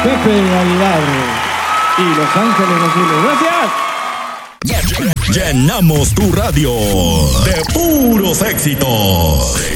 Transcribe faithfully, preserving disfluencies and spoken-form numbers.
Pepe Aguilar y Los Ángeles Azules. ¡Gracias! Llenamos tu radio de puros éxitos.